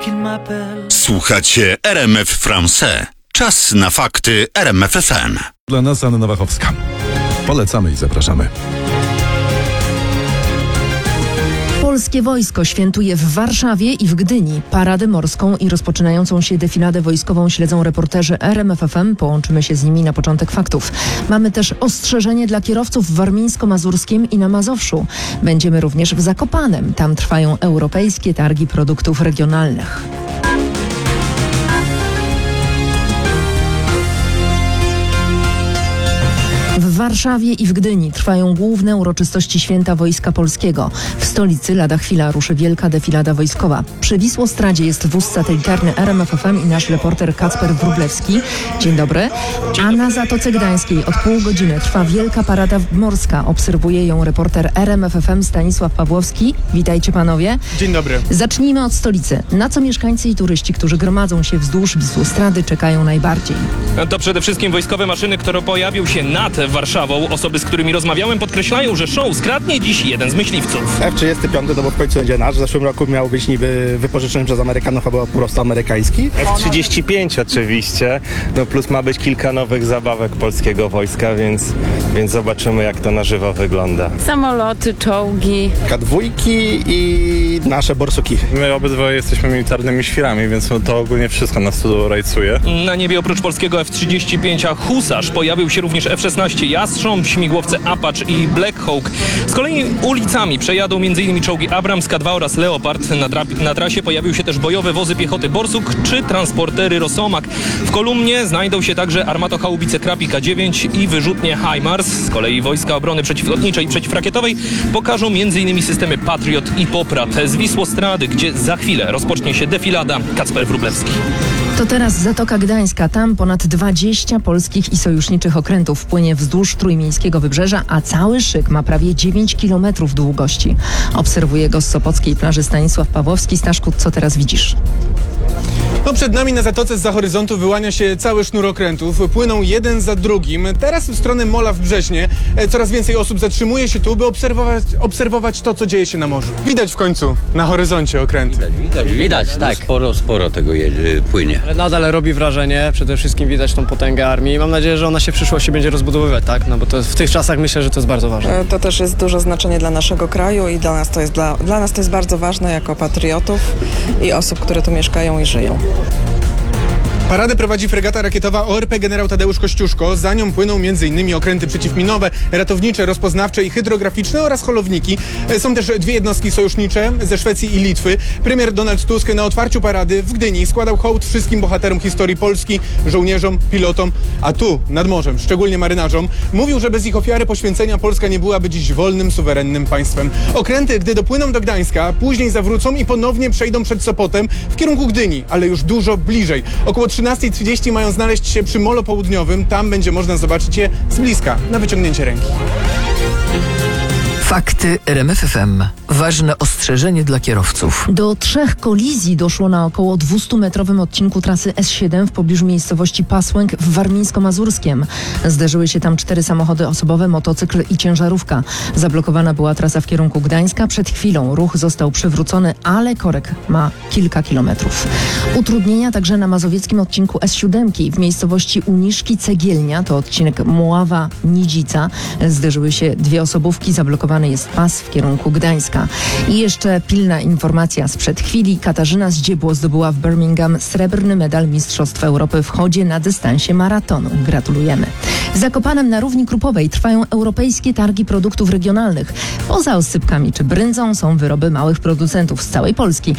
Słuchacie RMF Français. Czas na fakty RMF FM. Dla nas Anna Wachowska. Polecamy i zapraszamy. Polskie wojsko świętuje w Warszawie i w Gdyni. Paradę morską i rozpoczynającą się defiladę wojskową śledzą reporterzy RMF FM. Połączymy się z nimi na początek faktów. Mamy też ostrzeżenie dla kierowców w Warmińsko-Mazurskim i na Mazowszu. Będziemy również w Zakopanem. Tam trwają europejskie targi produktów regionalnych. W Warszawie i w Gdyni trwają główne uroczystości Święta Wojska Polskiego. W stolicy lada chwila ruszy wielka defilada wojskowa. Przy Wisłostradzie jest wóz satelitarny RMF FM i nasz reporter Kacper Wróblewski. Dzień dobry. A na Zatoce Gdańskiej od pół godziny trwa wielka parada morska. Obserwuje ją reporter RMF FM Stanisław Pawłowski. Witajcie panowie. Dzień dobry. Zacznijmy od stolicy. Na co mieszkańcy i turyści, którzy gromadzą się wzdłuż Wisłostrady, czekają najbardziej? To przede wszystkim wojskowe maszyny, które pojawią się nad Warszawą. Osoby, z którymi rozmawiałem, podkreślają, że show skradnie dziś jeden z myśliwców. F-35 to bo w końcu będzie nasz. W zeszłym roku miał być niby wypożyczony przez Amerykanów, a był po prostu amerykański. F-35 oczywiście, no plus ma być kilka nowych zabawek polskiego wojska, więc zobaczymy, jak to na żywo wygląda. Samoloty, czołgi. K2 i nasze borsuki. My obydwoje jesteśmy militarnymi świrami, więc to ogólnie wszystko nas tu rajcuje. Na niebie oprócz polskiego F-35 Husarz pojawił się również F-16 Jastrząb, śmigłowce Apache i Black Hawk. Z kolei ulicami przejadą m.in. czołgi Abrams, K2 oraz Leopard. Na trasie pojawił się też bojowe wozy piechoty Borsuk czy transportery Rosomak. W kolumnie znajdą się także armatochaubice Krapi K9 i wyrzutnie HIMARS. Z kolei wojska obrony przeciwlotniczej i przeciwrakietowej pokażą m.in. systemy Patriot i Poprad. Z Wisłostrady, gdzie za chwilę rozpocznie się defilada. Kacper Wróblewski. To teraz Zatoka Gdańska. Tam ponad 20 polskich i sojuszniczych okrętów płynie wzdłuż trójmiejskiego wybrzeża, a cały szyk ma prawie 9 kilometrów długości. Obserwuje go z sopockiej plaży Stanisław Pawłowski. Staszku, co teraz widzisz? No przed nami na zatoce zza horyzontu wyłania się cały sznur okrętów. Płyną jeden za drugim. Teraz w stronę Mola w Brześnie. Coraz więcej osób zatrzymuje się tu, by obserwować to, co dzieje się na morzu. Widać w końcu na horyzoncie okręty. Widać, tak. Sporo tego płynie. Ale nadal robi wrażenie, przede wszystkim widać tą potęgę armii. Mam nadzieję, że ona się w przyszłości będzie rozbudowywać, tak? No bo to w tych czasach myślę, że to jest bardzo ważne. To też jest duże znaczenie dla naszego kraju i dla nas to jest bardzo ważne jako patriotów i osób, które tu mieszkają i żyją. Paradę prowadzi fregata rakietowa ORP Generał Tadeusz Kościuszko. Za nią płyną m.in. okręty przeciwminowe, ratownicze, rozpoznawcze i hydrograficzne oraz holowniki. Są też dwie jednostki sojusznicze ze Szwecji i Litwy. Premier Donald Tusk na otwarciu parady w Gdyni składał hołd wszystkim bohaterom historii Polski, żołnierzom, pilotom, a tu, nad morzem, szczególnie marynarzom, mówił, że bez ich ofiary poświęcenia Polska nie byłaby dziś wolnym, suwerennym państwem. Okręty, gdy dopłyną do Gdańska, później zawrócą i ponownie przejdą przed Sopotem w kierunku Gdyni, ale już dużo bliżej. Około 13:30 mają znaleźć się przy Molo Południowym. Tam będzie można zobaczyć je z bliska, na wyciągnięcie ręki. Fakty RMF FM. Ważne ostrzeżenie dla kierowców. Do 3 kolizji doszło na około 200-metrowym odcinku trasy S7 w pobliżu miejscowości Pasłęk w Warmińsko-Mazurskiem. Zderzyły się tam 4 samochody osobowe, motocykl i ciężarówka. Zablokowana była trasa w kierunku Gdańska. Przed chwilą ruch został przywrócony, ale korek ma kilka kilometrów. Utrudnienia także na mazowieckim odcinku S7 w miejscowości Uniszki Cegielnia, to odcinek Mława-Nidzica. Zderzyły się 2 osobówki, zablokowany jest pas w kierunku Gdańska. I jeszcze pilna informacja sprzed chwili. Katarzyna Zdziebło zdobyła w Birmingham srebrny medal Mistrzostw Europy w chodzie na dystansie maratonu. Gratulujemy. W Zakopanem na Równi Krupowej trwają europejskie targi produktów regionalnych. Poza oscypkami czy bryndzą są wyroby małych producentów z całej Polski.